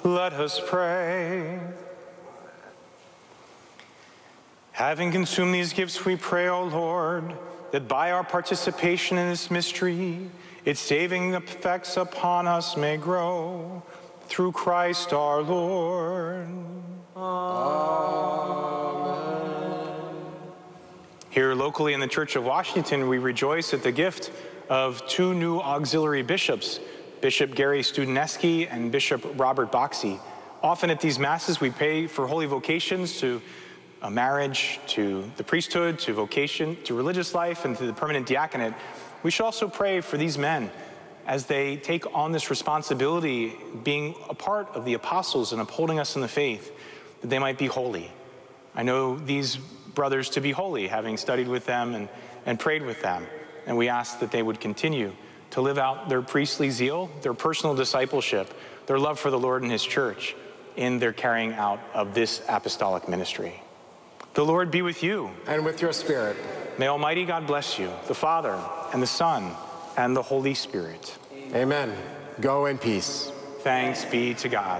Let us pray. Having consumed these gifts, we pray, O Lord, that by our participation in this mystery, its saving effects upon us may grow. Through Christ our Lord. Amen. Here locally in the Church of Washington, we rejoice at the gift of 2 new auxiliary bishops, Bishop Gary Studeneski and Bishop Robert Boxey. Often at these masses, we pray for holy vocations to marriage, to the priesthood, to vocation, to religious life, and to the permanent diaconate. We should also pray for these men as they take on this responsibility, being a part of the apostles and upholding us in the faith, that they might be holy. I know these brothers to be holy, having studied with them and prayed with them, and we ask that they would continue to live out their priestly zeal, their personal discipleship, their love for the Lord and his church in their carrying out of this apostolic ministry. The Lord be with you. And with your spirit. May Almighty God bless you, the Father and the Son and the Holy Spirit. Amen. Go in peace. Thanks be to God.